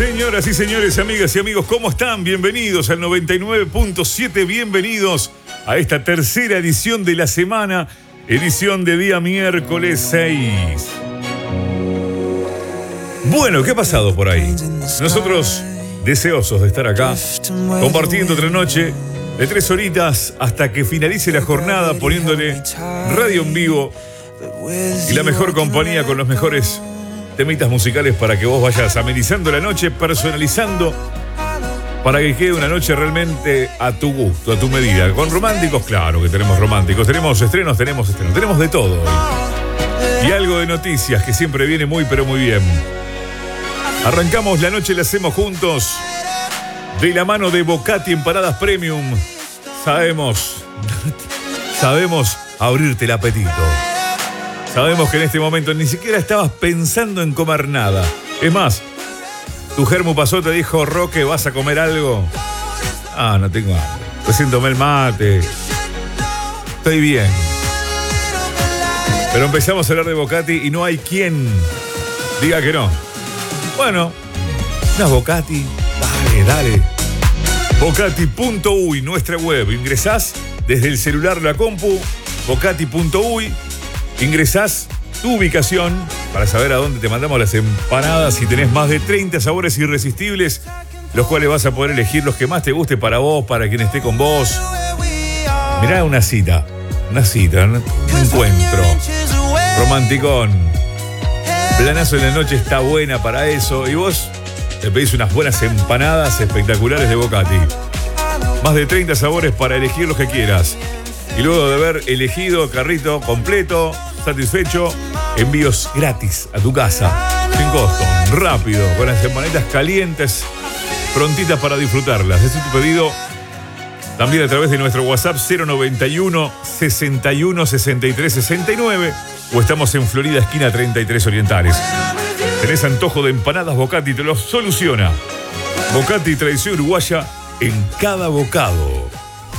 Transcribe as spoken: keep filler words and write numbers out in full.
Señoras y señores, amigas y amigos, ¿cómo están? Bienvenidos al noventa y nueve punto siete, bienvenidos a esta tercera edición de la semana, edición de día miércoles seis. Bueno, ¿qué ha pasado por ahí? Nosotros, deseosos de estar acá, compartiendo otra noche de tres horitas hasta que finalice la jornada, poniéndole radio en vivo y la mejor compañía con los mejores temitas musicales para que vos vayas amenizando la noche, personalizando, para que quede una noche realmente a tu gusto, a tu medida. Con románticos, claro que tenemos románticos, tenemos estrenos, tenemos estrenos, tenemos de todo hoy. Y algo de noticias que siempre viene muy pero muy bien. Arrancamos la noche, la hacemos juntos, de la mano de Bocati Empanadas Premium. Sabemos, sabemos abrirte el apetito. Sabemos que en este momento ni siquiera estabas pensando en comer nada. Es más, tu germu pasó, te dijo, Roque, ¿vas a comer algo? Ah, no tengo hambre. Recién tomé el mate. Estoy bien. Pero empezamos a hablar de Bocati y no hay quien diga que no. Bueno, unas Bocati, dale, dale. Bocati punto uy, nuestra web. Ingresás desde el celular o la compu, Bocati punto uy. Ingresás tu ubicación para saber a dónde te mandamos las empanadas y tenés más de treinta sabores irresistibles, los cuales vas a poder elegir los que más te guste para vos, para quien esté con vos. Mirá, una cita, una cita, un encuentro romanticón. Planazo en la noche está buena para eso y vos te pedís unas buenas empanadas espectaculares de Bocati. Más de treinta sabores para elegir los que quieras. Y luego de haber elegido carrito completo, satisfecho, envíos gratis a tu casa, sin costo, rápido, con las empanadas calientes, prontitas para disfrutarlas. Es tu pedido también a través de nuestro WhatsApp cero noventa y uno, sesenta y uno, sesenta y tres, sesenta y nueve o estamos en Florida, esquina treinta y tres Orientales. ¿Tenés antojo de empanadas? Bocati te lo soluciona. Bocati, tradición uruguaya en cada bocado.